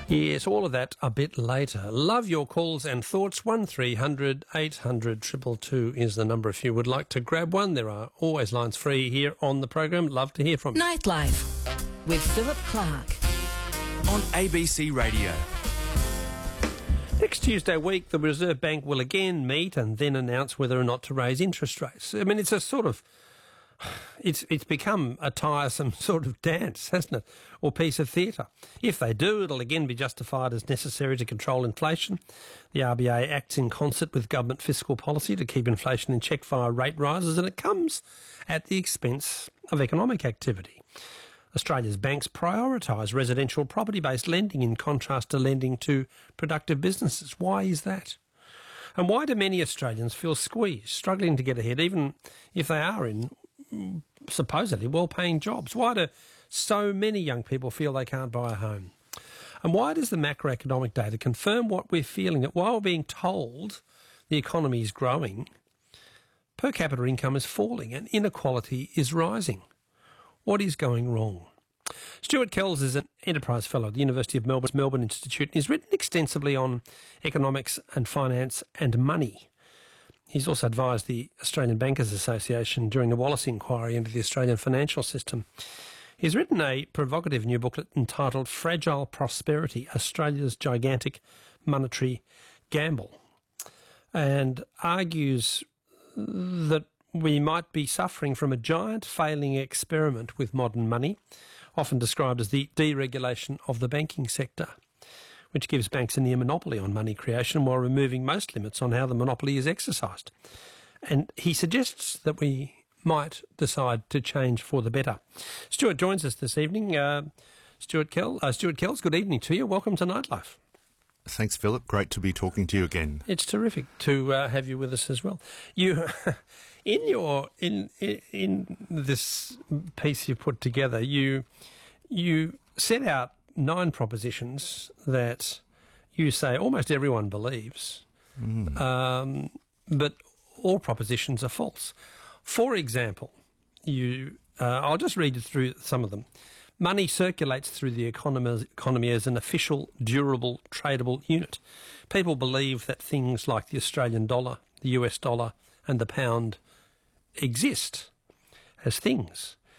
Yes, all of that a bit later. Love your calls and thoughts. 1300 800 222 is the number if you would like to grab one. There are always lines free here on the program. Love to hear from you. Nightlife with Philip Clark on ABC Radio. Next Tuesday week, the Reserve Bank will again meet and then announce whether or not to raise interest rates. I mean, it's a sort of... It's become a tiresome sort of dance, hasn't it, or piece of theatre. If they do, it'll again be justified as necessary to control inflation. The RBA acts in concert with government fiscal policy to keep inflation in check via rate rises, and it comes at the expense of economic activity. Australia's banks prioritise residential property-based lending in contrast to lending to productive businesses. Why is that? And why do many Australians feel squeezed, struggling to get ahead, even if they are in supposedly well-paying jobs? Why do so many young people feel they can't buy a home? And why does the macroeconomic data confirm what we're feeling, that while we're being told the economy is growing, per capita income is falling and inequality is rising? What is going wrong? Stuart Kells is an Enterprise Fellow at the University of Melbourne's Melbourne Institute, and he's written extensively on economics and finance and money. He's also advised the Australian Bankers Association during the Wallace inquiry into the Australian financial system. He's written a provocative new booklet entitled Fragile Prosperity, Australia's Gigantic Monetary Gamble, and argues that we might be suffering from a giant failing experiment with modern money, often described as the deregulation of the banking sector, which gives banks a near monopoly on money creation while removing most limits on how the monopoly is exercised. And he suggests that we might decide to change for the better. Stuart joins us this evening. Stuart Kells, good evening to you. Welcome to Nightlife. Thanks, Philip. Great to be talking to you again. It's terrific to have you with us as well. You, in this piece you put together, you set out 9 propositions that you say almost everyone believes, but all propositions are false. For example, I'll just read you through some of them. Money circulates through the economy as an official, durable, tradable unit. People believe that things like the Australian dollar, the US dollar and the pound exist as things.